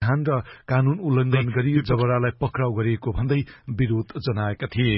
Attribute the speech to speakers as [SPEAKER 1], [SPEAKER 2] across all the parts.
[SPEAKER 1] संविधान र कानून उल्लङ्घन गरी जबरालाई पक्राउ गरिएको भन्दै विरोध जनाएका थिए।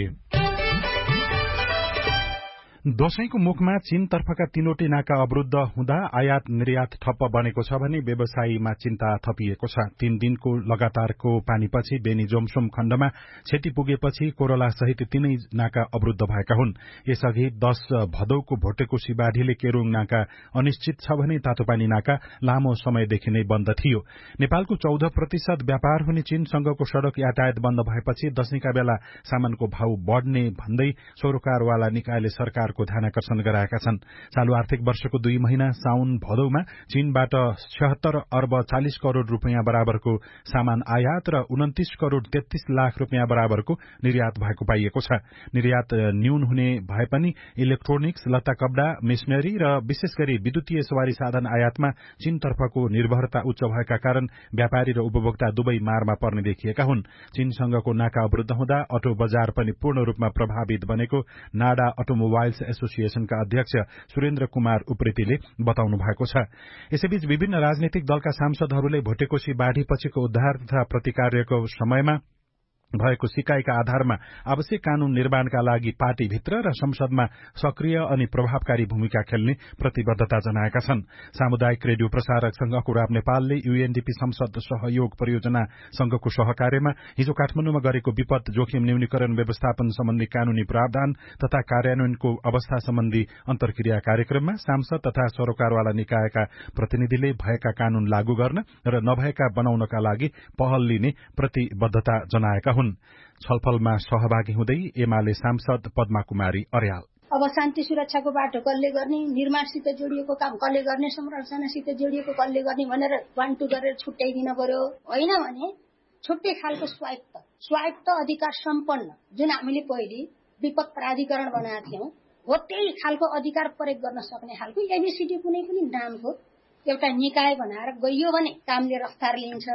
[SPEAKER 1] दशैंको मुखमा चीनतर्फका 3वटै नाका अवरुद्ध हुँदा आयात निर्यात ठप्प बनेको छ भने व्यवसायीमा चिन्ता थपिएको छ। 3 दिनको लगातारको पानीपछि बेनी जोमसोम खण्डमा क्षति पुगेपछि कोरोला सहित 3 नाका अवरुद्ध भएका हुन्। यसअघि 10 भदौको भोटेकोशी बाढीले केरूङ नाका अनिश्चित छ भने तातोपानी नाका लामो समयदेखि नै बन्द थियो। नेपालको 14% व्यापार हुने चीनसँगको सड़क यातायात बन्द भएपछि दशैंका बेला सामानको भाव बढ्ने भन्दै सरोकारवाला निकायले सरकार को ध्यानाकर्षण गराएका छन्। चालू आर्थिक वर्षको 2 महिना साउन भदौमा चीनबाट 76 अर्ब 40 करोड़ रुपियाँ बराबरको सामान आयात र 29 करोड़ 33 लाख रुपियाँ बराबरको निर्यात भएको पाइएको छ। निर्यात न्यून हुने भए पनि इलेक्ट्रोनिक्स, लत्ता कपड़ा, मेसिनरी र विशेष गरी विद्युतीय सवारी साधन आयातमा चीनतर्फको निर्भरता उच्च भएका कारण व्यापारी र उपभोक्ता दुवै मारमा पर्ने देखिएका हुन्। चीनसँगको नाका अवरुद्ध हुँदा अटो बजार पनि पूर्ण रूपमा प्रभावित बनेको नाडा अटोमोबाइल्स एसोसिएशनका अध्यक्ष सुरेन्द्र कुमार उप्रेतीले बताउनु भएको छ। यसैबीच विभिन्न राजनीतिक दलका सांसदहरूले भोटेकोशी बाढीपछिको उद्धार तथा प्रतिकार्यको समयमा भएको सिकाइका आधारमा आवश्यक कानून निर्माणका लागि पार्टीभित्र र संसदमा सक्रिय अनि प्रभावकारी भूमिका खेल्ने प्रतिबद्धता जनाएका छन्। सामुदायिक रेडियो प्रसारक संघ कुराब नेपालले यूएनडीपी संसद सहयोग परियोजना संघको सहकार्यमा हिजो काठमाडौँमा गरेको विपद जोखिम न्यूनीकरण व्यवस्थापन सम्बन्धी कानूनी प्रावधान तथा कार्यान्वयनको अवस्था सम्बन्धी अन्तर्क्रिया कार्यक्रममा सांसद तथा सरोकारवाला निकायका प्रतिनिधिले भएका कानून लागू गर्न र नभएका बनाउनका लागि पहल लिने प्रतिबद्धता जनाएका हुन्। छलफलमा सहभागी हुँदै एमाले सांसद पद्मा कुमारी अर्याल
[SPEAKER 2] अब शान्ति सुरक्षाको बाटो कसले गर्ने, निर्माणसित जोडिएको काम कसले गर्ने, संरचनासित जोडिएको कसले गर्ने भनेर 1-2 गरेर छुट्याइदिन पर्यो। होइन भने छुट्टै खालको स्वायत्त अधिकार सम्पन्न जुन हामीले पहिले विपद प्राधिकरण बनाएका थियौं हो त्यही खालको अधिकार प्रयोग गर्न सक्ने खालको एबीसीडी कुनै पनि नामको एउटा निकाय बनाएर गइयो भने कामले रफ्तार लिन्छ।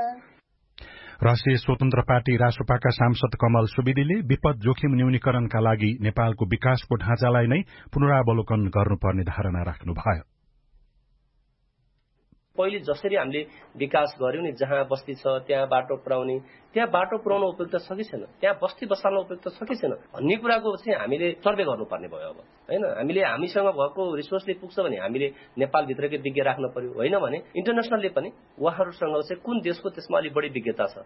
[SPEAKER 1] राष्ट्रिय स्वतन्त्र पार्टी रासोपाका सांसद कमल सुवेदीले विपद जोखिम न्यूनीकरणका लागि नेपालको विकासको ढाँचालाई नै पुनरावलोकन गर्नुपर्ने धारणा राख्नुभयो।
[SPEAKER 3] पहिले जसरी हामीले विकास गर्यौं नि, जहाँ बस्ती छ त्यहाँ बाटो पुर्याउने, त्यहाँ बाटो पुर्याउन उपयुक्त छ कि छैन, त्यहाँ बस्ती बसाल्न उपयुक्त छ कि छैन भन्ने कुराको चाहिँ हामीले सर्वे गर्नुपर्ने भयो। अब हैन, हामीले हामीसँग भएको रिसोर्सले पुग्छ भने हामीले नेपालभित्रकै विज्ञ राख्न पर्यो। होइन भने इन्टरनेशनलले पनि उहाँहरूसँग चाहिँ कुन देशको त्यसमा अलि बढी विज्ञता छ।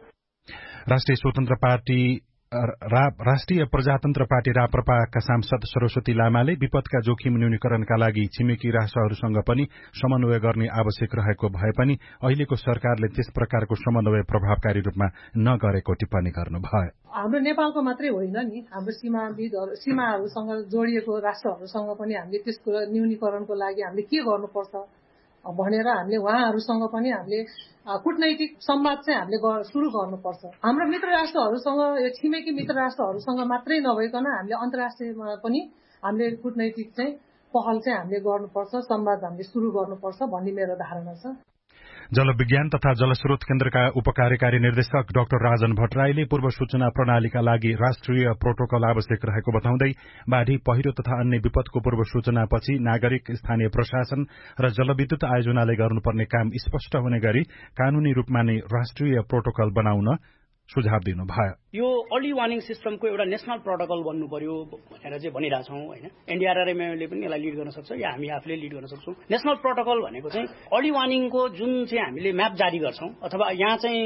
[SPEAKER 1] राष्ट्रिय प्रजातन्त्र पार्टी राप्रपाका सांसद सरस्वती लामाले विपदका जोखिम न्यूनीकरणका लागि छिमेकी राष्ट्रहरूसँग पनि समन्वय गर्ने आवश्यक रहेको भए पनि अहिलेको सरकारले त्यस प्रकारको समन्वय प्रभावकारी रूपमा नगरेको टिप्पणी गर्नुभयो।
[SPEAKER 4] हाम्रो नेपालको मात्रै होइन नि, हाम्रो सीमाहरूसँग जोडिएको राष्ट्रहरूसँग पनि हामीले त्यसको न्यूनीकरणको लागि हामीले के गर्नुपर्छ भनेर हामीले उहाँहरूसँग पनि हामीले कूटनैतिक संवाद चाहिँ हामीले सुरु गर्नुपर्छ। हाम्रो मित्र राष्ट्रहरूसँग, यो छिमेकी मित्र राष्ट्रहरूसँग मात्रै नभइकन हामीले अन्तर्राष्ट्रियमा पनि हामीले कूटनैतिक चाहिँ पहल चाहिँ हामीले गर्नुपर्छ, संवाद हामीले सुरु गर्नुपर्छ भन्ने मेरो धारणा छ।
[SPEAKER 1] जलविज्ञान तथा जलस्रोत केन्द्रका उपकार्यकारी निर्देशक डाक्टर राजन भट्टराईले पूर्व सूचना प्रणालीका लागि राष्ट्रिय प्रोटोकल आवश्यक रहेको बताउँदै बाढ़ी, पहिरो तथा अन्य विपदको पूर्व सूचनापछि नागरिक, स्थानीय प्रशासन र जलविद्युत आयोजनाले गर्नुपर्ने काम स्पष्ट हुने गरी कानूनी रूपमा नै राष्ट्रिय प्रोटोकल बनाउन सुझाव दिनुभयो।
[SPEAKER 5] यो अर्ली वार्निङ सिस्टमको एउटा नेशनल प्रोटोकल बन्नु पर्यो भनेर चाहिँ भनिरहेछौँ होइन। एनडीआरआरएमले पनि यसलाई लिड गर्न सक्छ या हामी आफूले लिड गर्न सक्छौँ। नेशनल प्रोटोकल भनेको चाहिँ अर्ली वार्निङको जुन चाहिँ हामीले म्याप जारी गर्छौँ अथवा यहाँ चाहिँ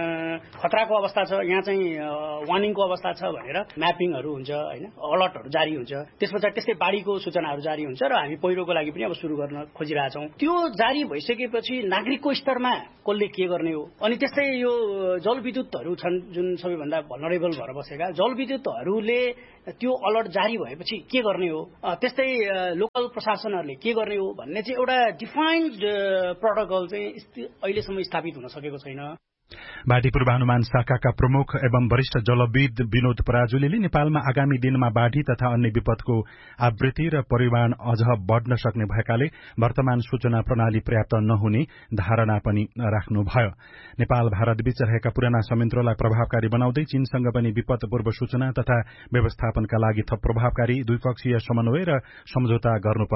[SPEAKER 5] खतराको अवस्था छ, यहाँ चाहिँ वार्निङको अवस्था छ भनेर म्यापिङहरू हुन्छ होइन, अलर्टहरू जारी हुन्छ। त्यस पछाडि त्यस्तै बाढीको सूचनाहरू जारी हुन्छ र हामी पहिरोको लागि पनि अब सुरु गर्न खोजिरहेछौँ। त्यो जारी भइसकेपछि नागरिकको स्तरमा कसले के गर्ने हो, अनि त्यस्तै यो जलविद्युतहरू छन् जुन सबैभन्दा भनरेबल भएर बसेका जलविद्युतहरूले त्यो अलर्ट जारी भएपछि के गर्ने हो, त्यस्तै लोकल प्रशासनहरूले के गर्ने हो भन्ने चाहिँ एउटा डिफाइन्ड प्रोटोकल चाहिँ अहिलेसम्म स्थापित हुन सकेको छैन।
[SPEAKER 1] बाढ़ी पूर्वानुमान शाखाका प्रमुख एवं वरिष्ठ जलविद विनोद पराजुलीले नेपालमा आगामी दिनमा बाढ़ी तथा अन्य विपदको आवृत्ति र परिमाण अझ बढ्न सक्ने भएकाले वर्तमान सूचना प्रणाली पर्याप्त नहुने धारणा पनि राख्नुभयो। नेपाल भारतबीच रहेका पुराना संयन्त्रलाई प्रभावकारी बनाउँदै चीनसँग पनि विपद पूर्व सूचना तथा व्यवस्थापनका लागि थप प्रभावकारी द्विपक्षीय समन्वय र सम्झौता गर्नुपर्ने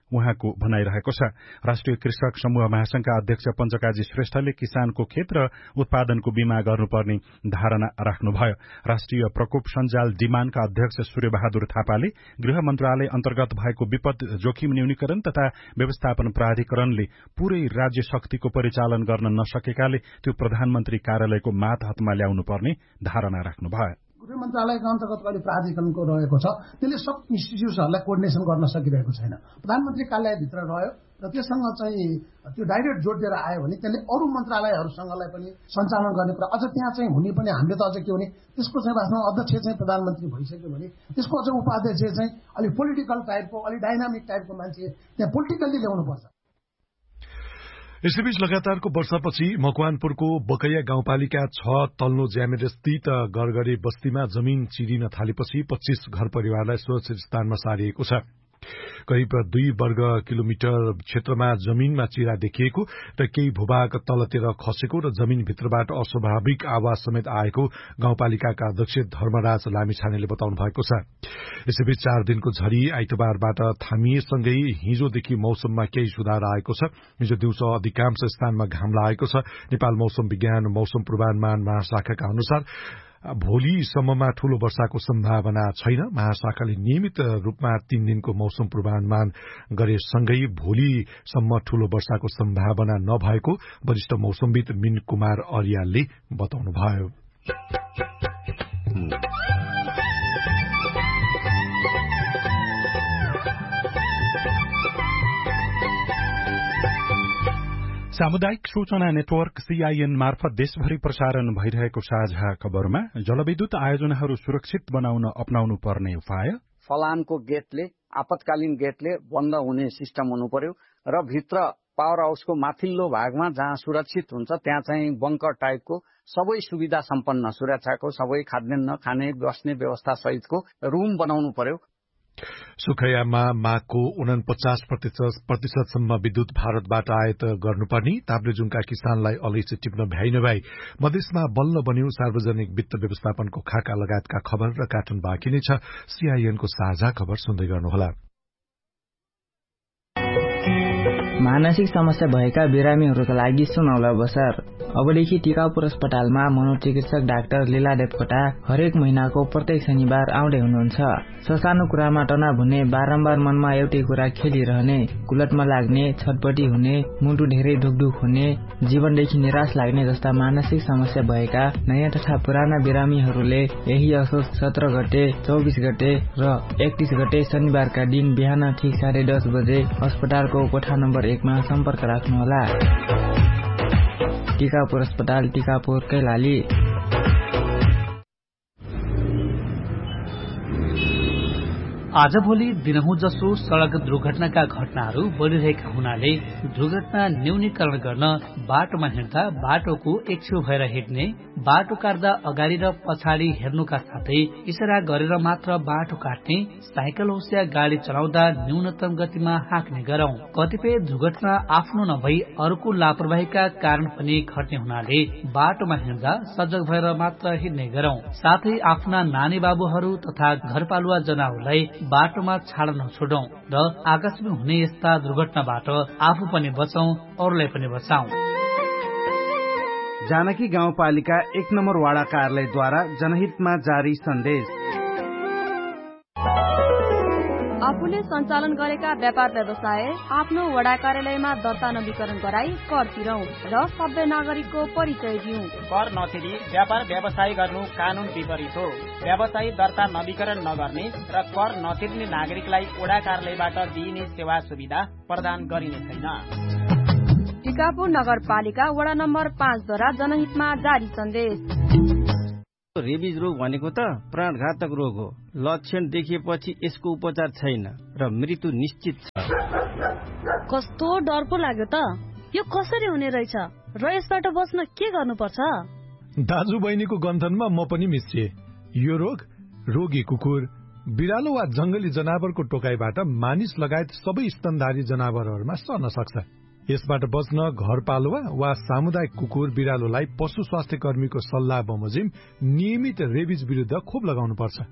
[SPEAKER 1] उहाँको भनाइरहेको छ। राष्ट्रिय कृषक समूह महासंघका अध्यक्ष पञ्चकाजी श्रेष्ठले किसानको खेत र उत्पादनको बीमा गर्नुपर्ने धारणा राख्नुभयो। राष्ट्रिय प्रकोप सञ्जाल डिमानका अध्यक्ष सूर्यबहादुर थापाले गृह मन्त्रालय अन्तर्गत भएको विपद जोखिम न्यूनीकरण तथा व्यवस्थापन प्राधिकरणले पूरै राज्य शक्तिको परिचालन गर्न नसकेकाले त्यो प्रधानमन्त्री कार्यालयको मातहतमा ल्याउनुपर्ने धारणा राख्नुभयो।
[SPEAKER 6] गृह मन्त्रालयको अन्तर्गत अहिले प्राधिकरणको रहेको छ, त्यसले सब इन्स्टिट्युटहरूलाई कोर्डिनेसन गर्न सकिरहेको छैन। प्रधानमन्त्री कार्यालयभित्र रह्यो र त्योसँग चाहिँ त्यो डाइरेक्ट जोडिएर आयो भने त्यसले अरू मन्त्रालयहरूसँगलाई पनि सञ्चालन गर्ने कुरा अझ त्यहाँ चाहिँ हुने पनि हामीले त अझ के भने त्यसको चाहिँ वास्तवमा अध्यक्ष चाहिँ प्रधानमन्त्री भइसक्यो भने त्यसको अझ उपाध्यक्ष चाहिँ अलिक पोलिटिकल टाइपको अलिक डाइनामिक टाइपको मान्छे त्यहाँ पोलिटिकल्ली ल्याउनुपर्छ।
[SPEAKER 7] यसैबीच लगातारको वर्षापछि मकवानपुरको बकैया गाउँपालिका 6 तल्लो ज्यामेर स्थित गरगरे बस्तीमा जमीन चिरिन थालेपछि 25 घर परिवारलाई सुरक्षित स्थानमा सारिएको छ। करिब 2 वर्ग किलोमिटर क्षेत्रमा जमीनमा चिरा देखिएको र केही भूभाग तलतिर खसेको र जमीनभित्रबाट अस्वाभाविक आवाज समेत आएको गाउँपालिकाका अध्यक्ष धर्मराज लामिछानेले बताउनु भएको छ। यसैबीच 4 दिनको झरी आइतबारबाट थामिएसँगै हिजोदेखि मौसममा केही सुधार आएको छ। हिजो दिउँसो अधिकांश स्थानमा घाम लागेको छ। नेपाल मौसम विज्ञान मौसम पूर्वानुमान महाशाखाका अनुसार भोलिसम्ममा ठूलो वर्षाको सम्भावना छैन। महाशाखाले नियमित रूपमा 3 दिनको मौसम पूर्वानुमान गरेसँगै भोलिसम्म ठूलो वर्षाको सम्भावना नभएको वरिष्ठ मौसमविद मिन कुमार अर्यालले बताउनुभयो।
[SPEAKER 1] सामुदायिक सूचना नेटवर्क सीआईएन मार्फत देशभरि प्रसारण भइरहेको साझा खबरमा जलविद्युत आयोजनाहरू सुरक्षित बनाउन अपनाउनु पर्ने उपाय,
[SPEAKER 8] फलामको गेटले आपतकालीन गेटले बन्द हुने सिस्टम हुनु पर्यो र भित्र पावर हाउसको माथिल्लो भागमा जहाँ सुरक्षित हुन्छ त्यहाँ चाहिँ बंकर टाइपको सबै सुविधा सम्पन्न सुरक्षाको सबै खाद्यान्न खाने बस्ने व्यवस्था सहितको रूम बनाउनु पर्यो।
[SPEAKER 7] सुखैयामा माघको 49% सम्म विद्युत भारतबाट आयात गर्नुपर्ने, ताप्लेजुङका किसानलाई अलैँची टिप्न भ्याइ नभई मधेसमा बल्ल बन्यो सार्वजनिक वित्त व्यवस्थापनको खाका लगायतका खबर र कार्टुन बाँकी नै छ। सीआईएनको साझा खबर सुन्दै गर्नुहोला।
[SPEAKER 9] मानसिक समस्या भएका बिरामीहरूका लागि सुनौलो अवसर। अबदेखि टिकापुर अस्पतालमा मनोचिकित्सक डाक्टर लीला देवकोटा हरेक महिनाको प्रत्येक शनिबार आउँदै हुनुहुन्छ। ससानो कुरामा तनाव हुने, बारम्बार मनमा एउटै कुरा खेलिरहने, कुलटमा लाग्ने, छटपटी हुने, मुटु धेरै धुकधुक हुने, जीवनदेखि निराश लाग्ने जस्ता मानसिक समस्या भएका नयाँ तथा पुराना बिरामीहरूले यही असोज 17 गते, 24 गते र 31 गते शनिबारका दिन बिहान ठिक 10:30 बजे अस्पतालको कोठा नम्बर 1 मा सम्पर्क राख्नुहोला। टिकापुर अस्पताल, टिकापुर, कैलाली।
[SPEAKER 10] आजभोलि दिनहुँ जसो सड़क दुर्घटनाका घटनाहरू बढ़िरहेका हुनाले दुर्घटना न्यूनीकरण गर्न बाटोमा हिँड्दा बाटोको एक छेउ भएर हिँड्ने, बाटो काट्दा अगाडि र पछाडि हेर्नुका साथै इशारा गरेर मात्र बाटो काट्ने, साइकल होस् या गाड़ी चलाउँदा न्यूनतम गतिमा हाँक्ने गरौं। कतिपय दुर्घटना आफ्नो नभई अरूको लापरवाहीका कारण पनि घट्ने हुनाले बाटोमा हिँड्दा सजग भएर मात्र हिँड्ने गरौं। साथै आफ्ना नानी बाबुहरू तथा घरपालुवा जनावरलाई बाटोमा छाड्न नछोडौं र आकस्मिक हुने यस्ता दुर्घटनाबाट आफू पनि बचौं, अरूलाई पनि बचाउँ।
[SPEAKER 11] जानकी गाउँपालिका 1 नम्बर वाडा कार्यालयद्वारा जनहितमा जारी सन्देश।
[SPEAKER 12] आफूले सञ्चालन गरेका व्यापार व्यवसाय आफ्नो वडा कार्यालयमा दर्ता नवीकरण गराई कर तिरौं र सभ्य नागरिकको परिचय दिउँ।
[SPEAKER 5] कर नतिरी व्यापार व्यवसाय गर्नु कानून विपरीत हो। व्यवसायी दर्ता नवीकरण नगर्ने र कर नतिर्ने नागरिकलाई वडा कार्यालयबाट दिइने सेवा सुविधा प्रदान गरिने छैन।
[SPEAKER 12] टिकापुर नगरपालिका वडा नम्बर 5 द्वारा जनहितमा जारी सन्देश।
[SPEAKER 13] रेबिज रोग भनेको त प्राणघातक रोग हो। लक्षण देखिएपछि यसको उपचार छैन र मृत्यु निश्चित छ।
[SPEAKER 14] कस्तो डर पो लाग्यो त, यो कसरी हुने रहेछ र यसबाट बच्न के गर्नुपर्छ?
[SPEAKER 7] दाजु बहिनीको गन्थनमा म पनि मिसिए। यो रोग रोगी कुकुर, बिरालो वा जंगली जनावरको टोकाइबाट मानिस लगायत सबै स्तनधारी जनावरहरूमा सर्न सक्छ। यसबाट बच्न घरपालुवा वा सामुदायिक कुकुर बिरालोलाई पशु स्वास्थ्य कर्मीको सल्लाह बमोजिम नियमित रेबिज विरुद्ध खोप लगाउनुपर्छ।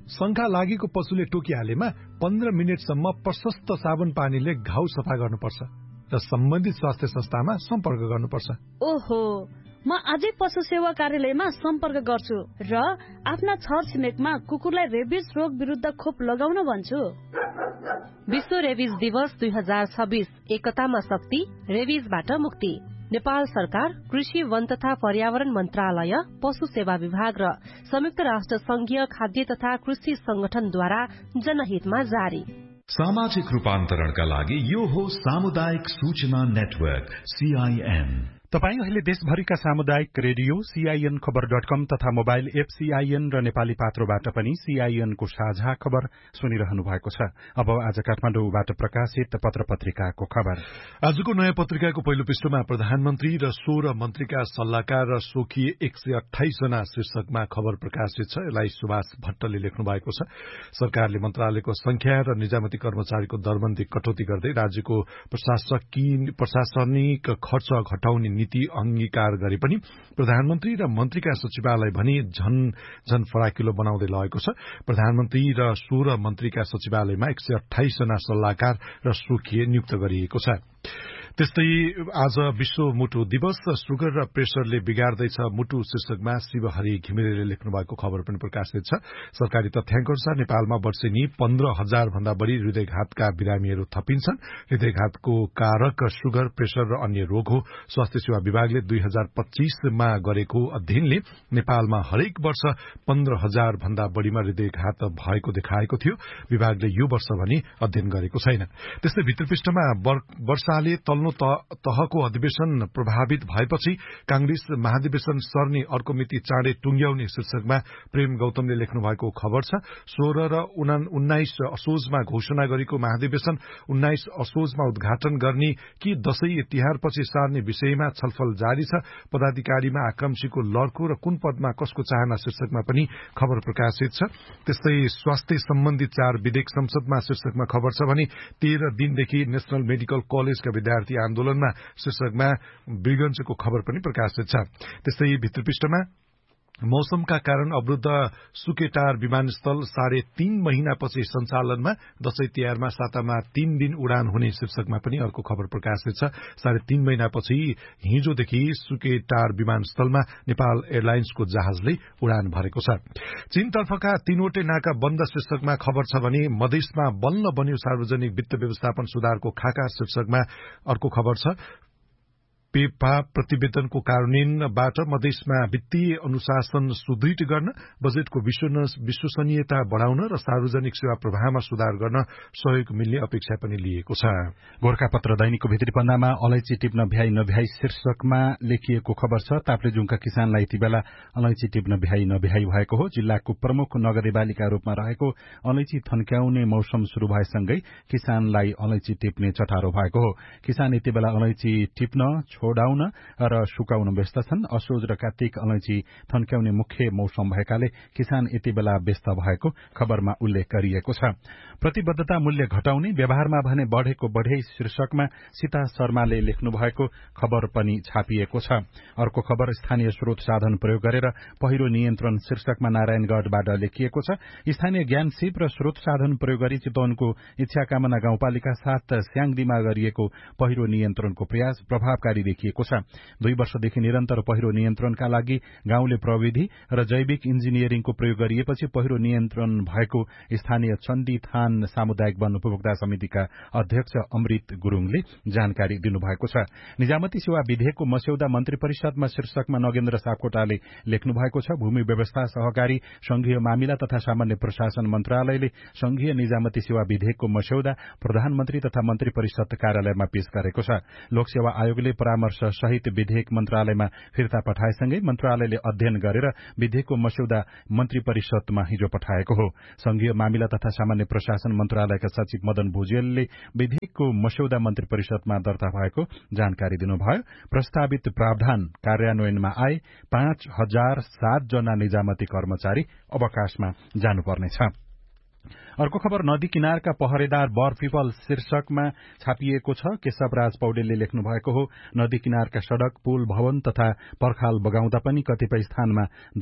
[SPEAKER 7] शंका लागेको पशुले टोकिहालेमा 15 मिनेटसम्म प्रशस्त साबुन पानीले घाउ सफा गर्नुपर्छ र सम्बन्धित स्वास्थ्य संस्थामा सम्पर्क गर्नुपर्छ।
[SPEAKER 14] ओहो, म आजै पशु सेवा कार्यालयमा सम्पर्क गर्छु र आफ्ना छरछिमेकमा कुकुरलाई रेबिज रोग विरुद्ध खोप लगाउन भन्छु।
[SPEAKER 15] विश्व रेबिज दिवस 2026 एकतामा शक्ति, रेबिजबाट मुक्ति। नेपाल सरकार, कृषि, वन तथा पर्यावरण मन्त्रालय, पशु सेवा विभाग र संयुक्त राष्ट्र संघीय खाद्य तथा कृषि संगठनद्वारा जनहितमा जारी।
[SPEAKER 16] सामाजिक रूपान्तरणका लागि यो हो सामुदायिक सूचना नेटवर्क CIN।
[SPEAKER 1] तपाई अहिले देशभरिका सामुदायिक रेडियो CIN खबर.com तथा मोबाइल एप CIN र नेपाली पात्रोबाट पनि CIN को साझा खबर सुनिरहनु भएको छ। अब आज काठमाडौँबाट प्रकाशित पत्र-पत्रिकाको खबर।
[SPEAKER 7] आजको नयाँ पत्रिकाको पहिलो पृष्ठमा प्रधानमन्त्री र 16 मन्त्रीका सल्लाहकार र सोखिए 128 जना शीर्षकमा खबर प्रकाशित छ। यसलाई सुभाष भट्टले लेख्नु भएको छ। सरकारले मन्त्रालयको संख्या र निजामती कर्मचारीको दरबन्दी कटौती गर्दै राज्यको प्रशासनिक खर्च घटाउने नीति अंगीकार गरे पनि प्रधानमन्त्री र मन्त्रीका सचिवालय भने झन फराकिलो बनाउँदै लगेको छ। प्रधानमन्त्री र 16 मन्त्रीका सचिवालयमा 128 जना सल्लाहकार र सोखिए नियुक्त गरिएको छ। त्यस्तै आज विश्व मुटु दिवस, सुगर र प्रेसरले बिगार्दैछ मुटु शीर्षकमा शिवहरि घिमिरेले लेख्नु भएको खबर पनि प्रकाशित छ। सरकारी तथ्याङ्क अनुसार नेपालमा वर्षेनी 15,000 भन्दा बढ़ी हृदयघातका बिरामीहरू थपिन्छन्। हृदयघातको कारक सुगर, प्रेसर र अन्य रोग हो। स्वास्थ्य सेवा विभागले 2025 मा गरेको अध्ययनले नेपालमा हरेक वर्ष 15,000 भन्दा बढ़ीमा हृदयघात भएको देखाएको थियो। विभागले यो वर्ष भने अध्ययन गरेको छैन। त्यस्तै भित्रपृष्ठमा वर्षाले तहको अधिवेशन प्रभावित भएपछि कांग्रेस महाधिवेशन सर्ने अर्को मिति चाँडै टुंग्याउने शीर्षकमा प्रेम गौतमले लेख्नु भएको खबर छ। 16 र 19 असोजमा घोषणा गरेको महाधिवेशन 19 असोजमा उद्घाटन गर्ने कि दशैं तिहारपछि सार्ने विषयमा छलफल जारी छ। पदाधिकारीमा आकांक्षीको लड्को र कुन पदमा कसको चाहना शीर्षकमा पनि खबर प्रकाशित छ। त्यस्तै स्वास्थ्य सम्बन्धी 4 विधेयक संसदमा शीर्षकमा खबर छ भने 13 दिनदेखि नेशनल मेडिकल कलेजका विद्यार्थी आन्दोलनमा शीर्षकमा वीरगञ्जको खबर पनि प्रकाशित छ। त्यस्तै भित्रपृष्ठमा मौसमका कारण अवरुद्ध सुकेटार विमानस्थल 3.5 महिनापछि सञ्चालनमा, दशैं तिहारमा सातामा 3 दिन उडान हुने शीर्षकमा पनि अर्को खबर प्रकाशित छ। 3.5 महिनापछि हिजोदेखि सुकेटार विमानस्थलमा नेपाल एयरलाइन्सको जहाजले उडान भरेको छ। चीनतर्फका 3वटै नाका बन्द शीर्षकमा खबर छ भने मधेसमा बल्ल बन्यो सार्वजनिक वित्त व्यवस्थापन सुधारको खाका शीर्षकमा अर्को खबर छ। पेपा प्रतिवेदनको कार्यान्वयनबाट मधेसमा वित्तीय अनुशासन सुदृढ गर्न, बजेटको विश्वसनीयता बढ़ाउन र सार्वजनिक सेवा प्रवाहमा सुधार गर्न सहयोग मिल्ने अपेक्षा पनि लिएको छ।
[SPEAKER 1] गोरखापत्र दैनिकको भित्री पन्नामा अलैँची टिप्न भ्याई नभ्याई शीर्षकमा लेखिएको खबर छ। ताप्लेजुङका किसानलाई यति बेला अलैँची टिप्न भ्याई नभ्याई भएको हो। जिल्लाको प्रमुख नगरपालिका रूपमा रहेको अलैँची थन्क्याउने मौसम शुरू भएसँगै किसानलाई अलैँची टिप्ने चटारो भएको हो। किसान यति बेला अलैँची टिप्न, छोडाउन र सुकाउन व्यस्त छन्। असोज र कार्तिक अलैँची थन्क्याउने मुख्य मौसम भएकाले किसान यति बेला व्यस्त भएको खबरमा उल्लेख गरिएको छ। प्रतिबद्धता मूल्य घटाउने, व्यवहारमा भने बढ़ेको बढ़े शीर्षकमा सीता शर्माले लेख्नु भएको खबर पनि छापिएको छ। अर्को खबर स्थानीय स्रोत साधन प्रयोग गरेर पहिरो नियन्त्रण शीर्षकमा नारायणगढ़बाट लेखिएको छ। स्थानीय ज्ञान सिप र स्रोत साधन प्रयोग गरी चितवनको इच्छाकामना गाउँपालिका साथ स्याङदीमा गरिएको पहिरो नियन्त्रणको प्रयास प्रभावकारी देखिएको छ। 2 वर्षदेखि निरन्तर पहिरो नियन्त्रणका लागि गाउँले प्रविधि र जैविक इन्जिनियरिङको प्रयोग गरिएपछि पहिरो नियन्त्रण भएको स्थानीय चण्डी थान सामुदायिक वन उपभोक्ता समितिका अध्यक्ष अमृत गुरूङले जानकारी दिनुभएको छ। निजामती सेवा विधेयकको मस्यौदा मन्त्री परिषदमा शीर्षकमा नगेन्द्र सापकोटाले लेख्नु भएको छ। भूमि व्यवस्था, सहकारी, संघीय मामिला तथा सामान्य प्रशासन मन्त्रालयले संघीय निजामती सेवा विधेयकको मस्यौदा प्रधानमन्त्री तथा मन्त्री परिषद कार्यालयमा पेश गरेको छ। लोकसेवा आयोगले परामर्श सहित विधेयक मन्त्रालयमा फिर्ता पठाएसँगै मन्त्रालयले अध्ययन गरेर विधेयकको मस्यौदा मन्त्री परिषदमा हिजो पठाएको हो। संघीय मामिला तथा सामान्य प्रशासन मन्त्रालयका सचिव मदन भुजेलले विधेयकको मस्यौदा मन्त्री परिषदमा दर्ता भएको जानकारी दिनुभयो। प्रस्तावित प्रावधान कार्यान्वयनमा आए 5,007 जना निजामती कर्मचारी अवकाशमा जानुपर्नेछ। अर्को खबर नदी किनारका पहरेदार बर पिपल शीर्षकमा छापिएको छ। केशवराज पौडेलले लेख्नु भएको हो। नदी किनारका सड़क, पुल, भवन तथा पर्खाल बगाउँदा पनि कतिपय स्थानमा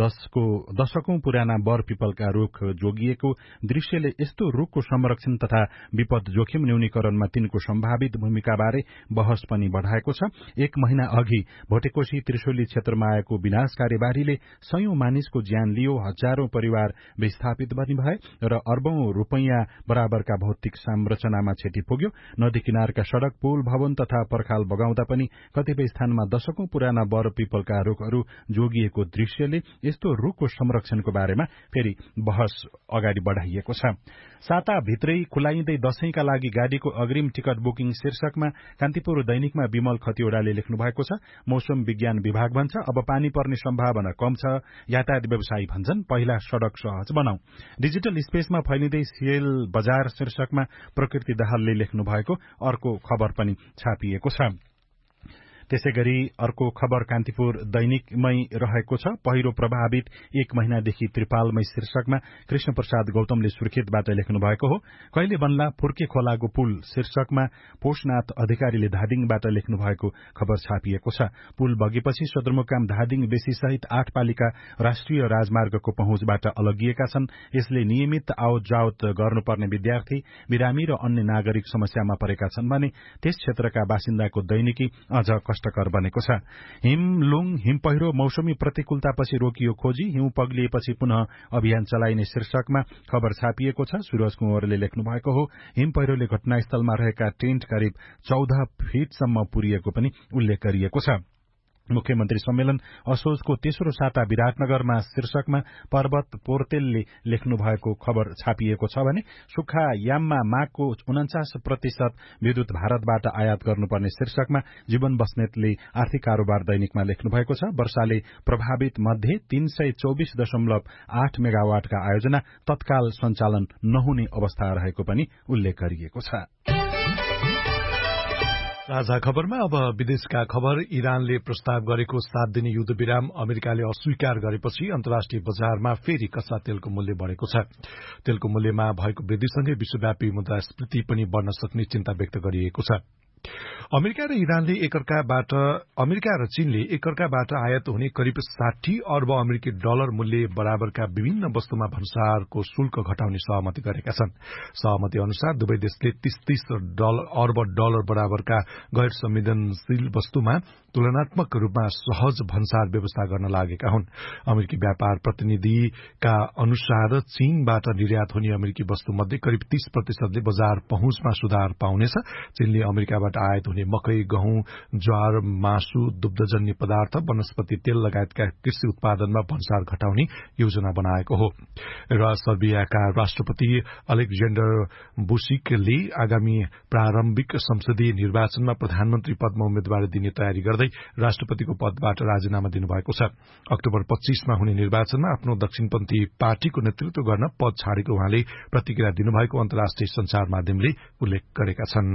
[SPEAKER 1] दशकौं पुराना बर पिपलका रूख जोगिएको दृश्यले यस्तो रूखको संरक्षण तथा विपद जोखिम न्यूनीकरणमा तिनको सम्भावित भूमिकाबारे बहस पनि बढ़ाएको छ। एक महिना अघि भोटेकोशी त्रिशुली क्षेत्रमा आएको विनाशकारी बाढ़ीले सयौं मानिसको ज्यान लियो, हजारौं परिवार विस्थापित पनि भए र अर्बौं रूपैयाँ बराबरका भौतिक संरचनामा क्षति पुग्यो। नदी किनारका सड़क, पुल, भवन तथा पर्खाल बगाउँदा पनि कतिपय स्थानमा दशकौं पुराना बर पिपलका रूखहरू जोगिएको दृश्यले यस्तो रूखको संरक्षणको बारेमा फेरि बहस अगाडि बढ़ाइएको छ। साताभित्रै खुलाइँदै दशैंका लागि गाडीको अग्रिम टिकट बुकिङ शीर्षकमा कान्तिपुर दैनिकमा विमल खतिवड़ाले लेख्नु भएको छ। मौसम विज्ञान विभाग भन्छ अब पानी पर्ने सम्भावना कम छ। यातायात व्यवसायी भन्छन् पहिला सड़क सहज बनाऊ। डिजिटल स्पेसमा फैलिँदै सेल बजार शीर्षकमा प्रकृति दाहालले लेख्नु भएको अर्को खबर पनि छापिएको छ। त्यसैगरी अर्को खबर कान्तिपुर दैनिकमै रहेको छ। पहिरो प्रभावित एक महिनादेखि त्रिपालमै शीर्षकमा कृष्ण प्रसाद गौतमले सुर्खेतबाट लेख्नु भएको हो। कहिले बन्ला फुर्के खोलाको पुल शीर्षकमा पोषनाथ अधिकारीले धादिङबाट लेख्नु भएको खबर छापिएको छ। पुल बगेपछि सदरमुकाम धादिङ बेसी सहित 8 पालिका राष्ट्रिय राजमार्गको पहुँचबाट अलगिएका छन्। यसले नियमित आवत जावत गर्नुपर्ने विद्यार्थी, बिरामी र अन्य नागरिक समस्यामा परेका छन् भने त्यस क्षेत्रका बासिन्दाको दैनिकी अझ कष्टकर बनेको छ। हिमलुङ हिम पहिरो मौसमी प्रतिकूलतापछि रोकियो खोजी, हिउँ पग्लिएपछि पुनः अभियान चलाइने शीर्षकमा खबर छापिएको छ। सूरज कुँवरले लेख्नु भएको हो। हिम पहिरोले घटनास्थलमा रहेका टेन्ट करिब 14 फिटसम्म पुरिएको पनि उल्लेख गरिएको छ। मुख्यमन्त्री सम्मेलन असोजको तेस्रो साता विराटनगरमा शीर्षकमा पर्वत पोर्तेलले लेख्नु भएको खबर छापिएको छ भने सुक्खा याममा मागको 49% विद्युत भारतबाट आयात गर्नुपर्ने शीर्षकमा जीवन बस्नेतले आर्थिक कारोबार दैनिकमा लेख्नु भएको छ। वर्षाले प्रभावित मध्ये 324.8 मेगावाटका आयोजना तत्काल सञ्चालन नहुने अवस्था रहेको पनि उल्लेख गरिएको छ।
[SPEAKER 7] साझा खबरमा अब विदेशका खबर। इरानले प्रस्ताव गरेको 7 दिने युद्ध विराम अमेरिकाले अस्वीकार गरेपछि अन्तर्राष्ट्रिय बजारमा फेरि कच्चा तेलको मूल्य बढेको छ। तेलको मूल्यमा भएको वृद्धिसँगै विश्वव्यापी मुद्रास्फीति पनि बढ़न सक्ने चिन्ता व्यक्त गरिएको छ। अमेरिका र चीनले एकअर्काबाट आयात हुने करिब 60 अर्ब अमेरिकी डलर मूल्य बराबरका विभिन्न वस्तुमा भन्सारको शुल्क घटाउने सहमति गरेका छन्। सहमति अनुसार दुवै देशले 30 अर्ब डलर बराबरका गैर संवेदनशील वस्तुमा तुलनात्मक रूपमा सहज भन्सार व्यवस्था गर्न लागेका हुन्। अमेरिकी व्यापार प्रतिनिधिका अनुसार चीनबाट निर्यात हुने अमेरिकी वस्तु मध्ये करिब 30% ले बजार पहुँचमा सुधार पाउनेछ। चीनले अमेरिकाबाट आयात हुने मकै, गहुँ, ज्वार, मासु, दुग्धजन्य पदार्थ, वनस्पति तेल लगायतका कृषि उत्पादनमा भन्सार घटाउने योजना बनाएको हो। र सर्बियाका राष्ट्रपति अलेक्जेन्डर बुसिकले आगामी प्रारम्भिक संसदीय निर्वाचनमा प्रधानमन्त्री पदमा उम्मेद्वारी दिने तयारी गर्दै राष्ट्रपतिको पदबाट राजीनामा दिनुभएको छ। अक्टोबर 25 मा हुने निर्वाचनमा आफ्नो दक्षिणपन्थी पार्टीको नेतृत्व गर्न पद छाडेको उहाँले प्रतिक्रिया दिनुभएको अन्तर्राष्ट्रिय संचार माध्यमले उल्लेख गरेका छन्।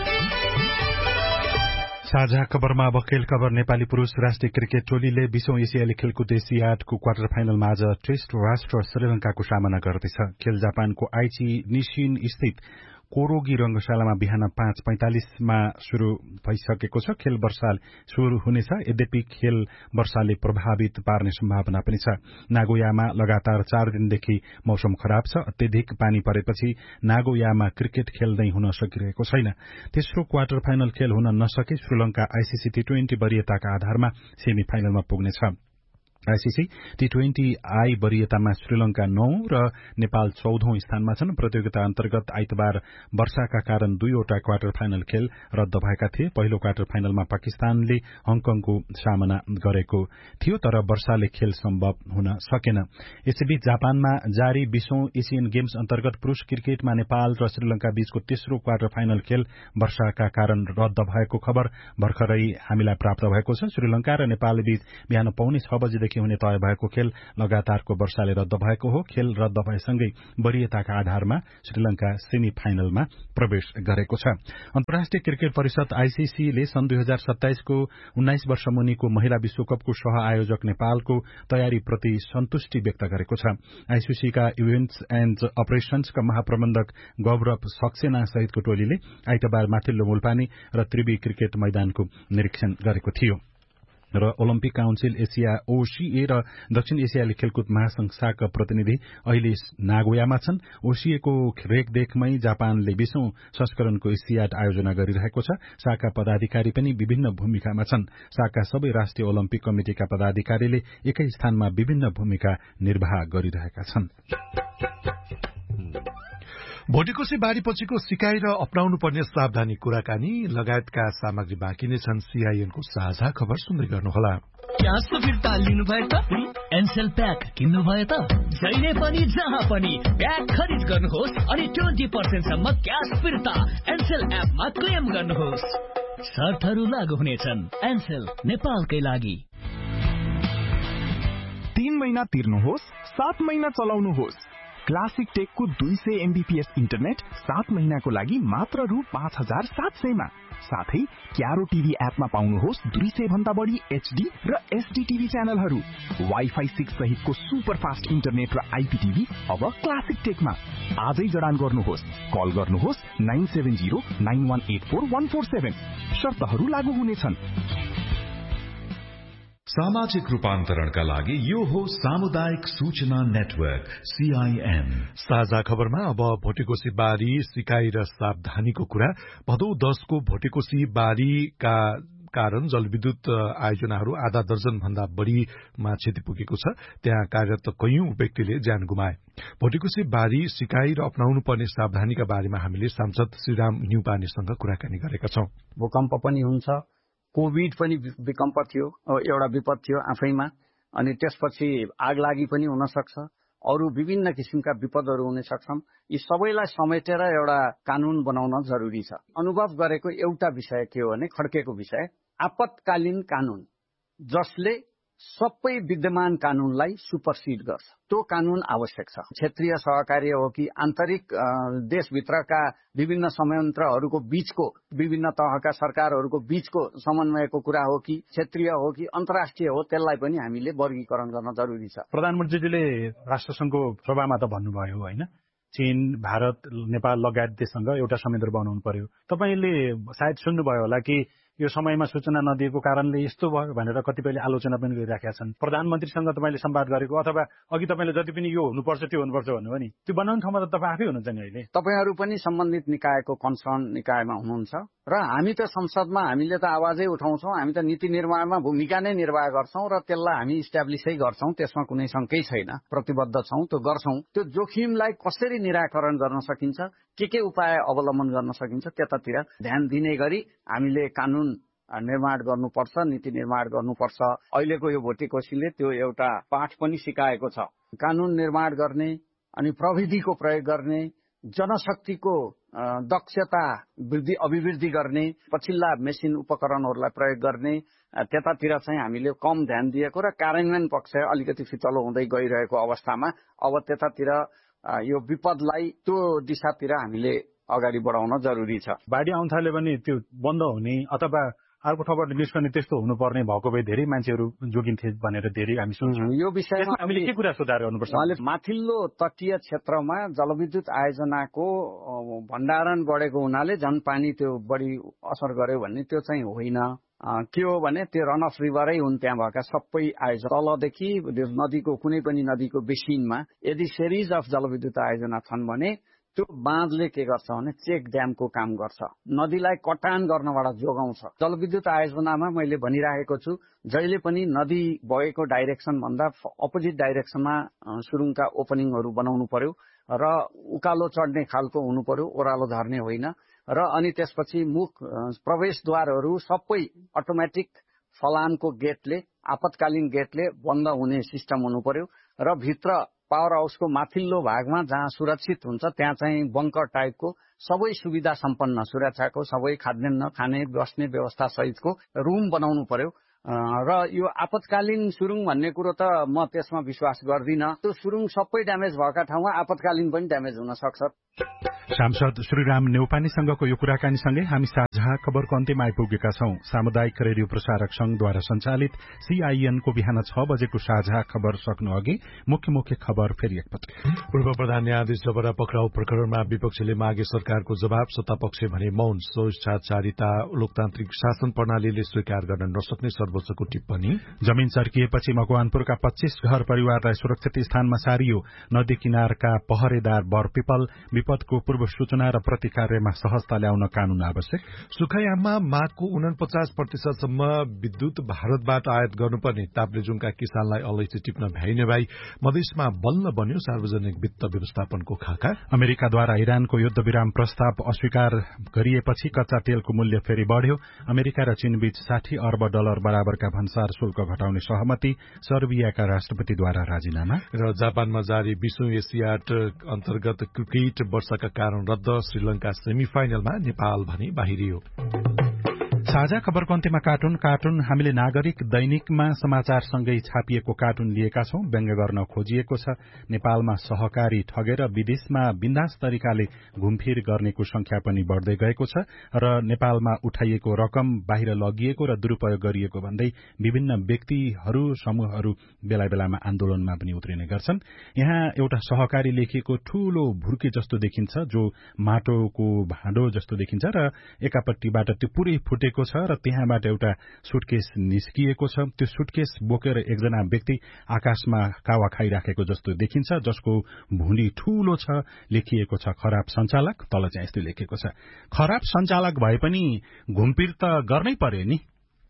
[SPEAKER 1] साझा खबरमा अब खेल खबर। नेपाली पुरूष राष्ट्रिय क्रिकेट टोलीले 20औं एसियाली खेलकुद एसियाडको क्वार्टर फाइनलमा आज टेस्ट राष्ट्र श्रीलंकाको सामना गर्दैछ। खेल जापानको आइची निशिन स्थित कोरोगी रंगशालामा बिहान 5:45 मा शुरू भइसकेको छ। खेल वर्षा शुरू हुनेछ। यद्यपि खेल वर्षाले प्रभावित पार्ने सम्भावना पनि छ। नागोयामा लगातार 4 दिनदेखि मौसम खराब छ। अत्यधिक पानी परेपछि नागोयामा क्रिकेट खेल्दै हुन सकिरहेको छैन। तेस्रो क्वार्टर फाइनल खेल हुन नसके श्रीलंका आईसीसी टी20 वरियताका आधारमा सेमी फाइनलमा पुग्नेछ। आईसीसी टी20 आई वरियतामा श्रीलंका 9 र नेपाल 14औं स्थानमा छन्। प्रतियोगिता अन्तर्गत आइतबार वर्षाका कारण 2वटा क्वार्टर फाइनल खेल रद्द भएका थिए। पहिलो क्वार्टर फाइनलमा पाकिस्तानले हङकङको सामना गरेको थियो, तर वर्षाले खेल सम्भव हुन सकेन। यसैबीच जापानमा जारी 20औं एसियन गेम्स अन्तर्गत पुरूष क्रिकेटमा नेपाल र श्रीलंका बीचको तेस्रो क्वार्टर फाइनल खेल वर्षाका कारण रद्द भएको खबर भर्खरै हामीलाई प्राप्त भएको छ। श्रीलंका र नेपाल बीच बिहान 5:45 बजेदेखि गतेदेखि हुने तय भएको खेल लगातारको वर्षाले रद्द भएको हो। खेल रद्द भएसँगै वरियताका आधारमा श्रीलंका सेमी फाइनलमा प्रवेश गरेको छ। अन्तर्राष्ट्रिय क्रिकेट परिषद आईसीसीले सन् 2027 को 19 वर्ष मुनिको महिला विश्वकपको सह आयोजक नेपालको तयारीप्रति सन्तुष्टि व्यक्त गरेको छ। आईसीसीका इभेन्ट्स एण्ड अपरेशन्सका महाप्रबन्धक गौरव सक्सेना सहितको टोलीले आइतबार माथिल्लो मूलपानी र त्रिवी क्रिकेट मैदानको निरीक्षण गरेको थियो। र ओलम्पिक काउन्सिल एसिया ओसीए र दक्षिण एसियाली खेलकुद महासंघका प्रतिनिधि अहिले नागोयामा छन्। ओसीएको रेखदेखमै जापानले 20औं संस्करणको एसियाड आयोजना गरिरहेको छ। शाखा पदाधिकारी पनि विभिन्न भूमिकामा छन्। शाखा सबै राष्ट्रिय ओलम्पिक कमिटिका पदाधिकारीले एकै स्थानमा विभिन्न भूमिका निर्वाह गरिरहेका छन्।
[SPEAKER 7] भोटेकोसी बारीपछिको सिकाइ र अपनाउनु पर्ने सावधानी कुराकानी लगायतका सामग्री बाँकी नै छन्। सीआईएनको साझा खबर सुन्दै गर्नुहोला।
[SPEAKER 17] क्यासको फिर्ता लिनुभयो त एनसेल प्याक किन्नुभयो त जहिले पनि जहाँ पनि प्याक खरिद गर्नुहोस् अनि 20% सम्म क्यास फिर्ता एनसेल एपमा क्लेम गर्नुहोस्। शर्तहरू लागू हुनेछन्। एनसेल नेपालकै लागि।
[SPEAKER 18] 3 महिना तिर्नुहोस्, 7 महिना चलाउनुहोस्। क्लासिक टेकको 200 एमबीपीएस इन्टरनेट 7 महिनाको लागि मात्र रु 5700 मा। साथै क्यारो टिभी एपमा पाउनुहोस् 200 भन्दा बढी एचडी र एसडी टिभी च्यानलहरू। वाइफाई 6 सहितको सुपर फास्ट इन्टरनेट र आईपीटीभी अब क्लासिक टेकमा। आजै जडान गर्नुहोस्। कल गर्नुहोस् 9709184147। शर्तहरू लागू हुनेछन्।
[SPEAKER 16] सामाजिक रूपान्तरणका लागि यो हो सामुदायिक सूचना नेटवर्क सीआईएन।
[SPEAKER 7] साझा खबरमा अब भोटेकोसी बारी सिकाइ र सावधानीको कुरा। भदौ 10 को भोटेकोसी बारीका कारण जलविद्युत आयोजनाहरू आधा दर्जन भन्दा बढ़ीमा क्षति पुगेको छ। त्यहाँ कार्यरत कैयौं व्यक्तिले ज्यान गुमाए। भोटेकोसी बारी सिकाइ र अपनाउनु पर्ने सावधानीका बारेमा हामीले सांसद श्रीराम न्युपानेसँग कुराकानी गरेका छौं।
[SPEAKER 8] भूकम्प पनि हुन्छ, कोभिड पनि विकम्प थियो, एउटा विपद थियो आफैमा, अनि त्यसपछि आगलागी पनि हुन सक्छ, अरू विभिन्न किसिमका विपदहरू हुन सक्छन्। यी सबैलाई समेटेर एउटा कानून बनाउन जरुरी छ। अनुभव गरेको एउटा विषय के हो भने खड्केको विषय आपतकालीन कानून, जसले सबै विद्यमान कानूनलाई सुपरसिड गर्छ। त्यो कानून आवश्यक छ। क्षेत्रीय सहकार्य हो कि आन्तरिक देशभित्रका विभिन्न संयन्त्रहरूको बीचको विभिन्न तहका सरकारहरूको बीचको समन्वयको कुरा हो कि क्षेत्रीय हो कि अन्तर्राष्ट्रिय हो, त्यसलाई पनि हामीले वर्गीकरण गर्न जरुरी छ।
[SPEAKER 1] प्रधानमन्त्रीजीले राष्ट्रसङ्घको सभामा त भन्नुभयो होइन, चीन, भारत, नेपाल लगायत देशसँग एउटा संयन्त्र बनाउनु पर्यो। तपाईले सायद सुन्नुभयो होला कि यो समयमा सूचना नदिएको कारणले यस्तो भयो भनेर कतिपयले आलोचना पनि गरिराखेका छन्। प्रधानमन्त्रीसँग तपाईले संवाद गरेको अथवा अघि तपाईले जति पनि यो हुनुपर्छ त्यो हुनुपर्छ भन्नुभयो नि, त्यो बनाउने ठाउँमा त तपाईँ आफै हुनुहुन्छ नि अहिले।
[SPEAKER 8] तपाईहरू पनि सम्बन्धित निकायको कन्सर्न निकायमा हुनुहुन्छ र हामी त संसदमा हामीले त आवाजै उठाउँछौँ। हामी त नीति निर्माणमा भूमिका नै निर्वाह गर्छौं र त्यसलाई हामी इस्टाब्लिसै गर्छौं। त्यसमा कुनै शंकै छैन, प्रतिबद्ध छौं, त्यो गर्छौं। त्यो जोखिमलाई कसरी निराकरण गर्न सकिन्छ, के उपाय अवलम्बन गर्न सकिन्छ, त्यतातिर ध्यान दिने गरी हामीले कानून निर्माण गर्नुपर्छ, नीति निर्माण गर्नुपर्छ। अहिलेको यो भोटेकोसीले त्यो एउटा पाठ पनि सिकाएको छ। कानून निर्माण गर्ने अनि प्रविधिको प्रयोग गर्ने, जनशक्तिको दक्षता अभिवृद्धि गर्ने, पछिल्ला मेसिन उपकरणहरूलाई प्रयोग गर्ने, त्यतातिर चाहिँ हामीले कम ध्यान दिएको र कार्यान्वयन पक्ष अलिकति फितलो हुँदै गइरहेको अवस्थामा अब त्यतातिर यो विपदलाई त्यो दिशातिर हामीले अगाडि बढाउन जरुरी छ।
[SPEAKER 1] बाढी आउन थाल्यो भने त्यो बन्द हुने अथवा अर्को ठाउँबाट निस्कने त्यस्तो हुनुपर्ने भएको भए धेरै मान्छेहरू जोगिन्थे भनेर धेरै हामी सुन्छौँ।
[SPEAKER 8] यो विषयमा
[SPEAKER 1] हामीले के कुरा सुधार गर्नुपर्छ?
[SPEAKER 8] उहाँले माथिल्लो तटीय क्षेत्रमा जलविद्युत आयोजनाको भण्डारण बढेको हुनाले झन् पानी त्यो बढी असर गर्यो भन्ने त्यो चाहिँ होइन। के हो भने त्यो रन अफ रिभरै हुन्। त्यहाँ भएका सबै आयोजना तलदेखि नदीको कुनै पनि नदीको बेसिनमा यदि सिरिज अफ जलविद्युत आयोजना छन् भने त्यो बाँधले के गर्छ भने चेक ड्यामको काम गर्छ, नदीलाई कटान गर्नबाट जोगाउँछ। जलविद्युत आयोजनामा मैले भनिराखेको छु, जहिले पनि नदी बगेको डाइरेक्सन भन्दा अपोजिट डाइरेक्सनमा सुरुङका ओपनिङहरू बनाउनु पर्यो र उकालो चढ्ने खालको हुनु पर्यो, ओह्रालो झर्ने होइन। र अनि त्यसपछि मुख प्रवेशद्वारहरू सबै अटोमेटिक फलामको गेटले, आपतकालीन गेटले बन्द हुने सिस्टम हुनु पर्यो र भित्र पावर हाउसको माथिल्लो भागमा जहाँ सुरक्षित हुन्छ त्यहाँ चाहिँ बङ्कर टाइपको सबै सुविधा सम्पन्न सुरक्षाको सबै खाद्यान्न खाने बस्ने व्यवस्था सहितको रुम बनाउनु पर्यो र यो आपतकालीन सुरुङ भन्ने कुरो त म त्यसमा विश्वास गर्दिनँ। त्यो सुरुङ सबै ड्यामेज भएका ठाउँमा आपतकालीन पनि ड्यामेज हुन सक्छ।
[SPEAKER 1] सांसद श्रीराम नेउपानीसँगको यो कुराकानीसँगै हामी साझा खबरको अन्त्यमा आइपुगेका छौं। सामुदायिक रेडियो प्रसारक संघद्वारा सञ्चालित CIN को बिहान 6 बजेको साझा खबर सक्नु अघि मुख्य खबर फेरि एकपटक।
[SPEAKER 7] पूर्व प्रधान न्यायाधीश जबरा पक्राउ प्रकरणमा विपक्षले मागे सरकारको जवाब, सत्तापक्ष भने मौन। स्वेच्छाचारिता लोकतान्त्रिक शासन प्रणालीले स्वीकार गर्न नसक्ने सर्वोच्चको टिप्पणी।
[SPEAKER 1] जमीन चर्किएपछि मकवानपुरका 25 घर परिवारलाई सुरक्षित स्थानमा सारियो। नदी किनारका पहरेदार बरपिपल। विपदको पूर्व सूचना र प्रतिकार्यमा सहजता ल्याउन कानून आवश्यक।
[SPEAKER 7] सुखायाममा मागको 49% विद्युत भारतबाट आयात गर्नुपर्ने। ताप्लेजुङका किसानलाई अलैँची टिप्न भ्याइने भाइ। मधेसमा बल्ल बन्यो सार्वजनिक वित्त व्यवस्थापनको खाका।
[SPEAKER 1] अमेरिकाद्वारा इरानको युद्ध विराम प्रस्ताव अस्वीकार गरिएपछि कच्चा तेलको मूल्य फेरि बढ्यो। अमेरिका र चीनबीच $60 अर्ब बराबरका भन्सार शुल्क घटाउने सहमति। सर्बियाका राष्ट्रपतिद्वारा राजीनामा।
[SPEAKER 7] र जापानमा जारी 20औं एसियाड अन्तर्गत क्रिकेट वर्षका कारण रद्द। श्रीलंका सेमिफाइनलमा नेपाल भने बाहिरियो। साझा खबरको अन्त्यमा कार्टुन हामीले नागरिक दैनिकमा समाचारसँगै छापिएको कार्टुन लिएका छौं। व्यङ्ग्य गर्न खोजिएको छ नेपालमा सहकारी ठगेर विदेशमा बिन्दास तरिकाले घुमफिर गर्नेको संख्या पनि बढ्दै गएको छ र नेपालमा उठाइएको रकम बाहिर लगिएको र दुरूपयोग गरिएको भन्दै विभिन्न व्यक्तिहरू समूहहरू बेला बेलामा आन्दोलनमा पनि उत्रिने गर्छन्। यहाँ एउटा सहकारी लेखिएको ठूलो भुर्के जस्तो देखिन्छ, जो माटोको भाँडो जस्तो देखिन्छ र एकापट्टिबाट त्यो पुरै फुटेको छ र त्यहाँबाट एउटा सुटकेस निस्किएको छ। त्यो सुटकेस बोकेर एकजना व्यक्ति आकाशमा कावा खाइराखेको जस्तो देखिन्छ, जसको भुँडी ठूलो छ। लेखिएको छ खराब सञ्चालक। तल चाहिँ यस्तो लेखेको छ, खराब सञ्चालक भए पनि घुमफिर त गर्नै पर्यो नि।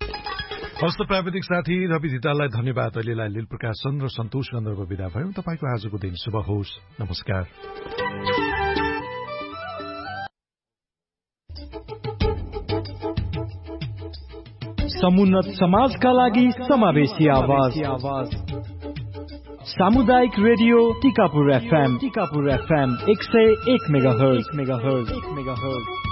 [SPEAKER 7] हस्त प्राविधिक साथी रवि धिताललाई धन्यवाद। अहिलेलाई लील प्रकाशन र सन्तोष गन्धर्व विदा भयौं। तपाईको आजको दिन शुभ होस्। नमस्कार।
[SPEAKER 19] समुन्नत समाजका लागि समावेशी आवाज। सामुदायिक रेडियो टिकापुर FM 101 मेगाहर्ज।